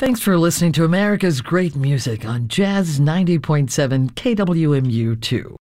Thanks for listening to America's Great Music on Jazz 90.7 KWMU2.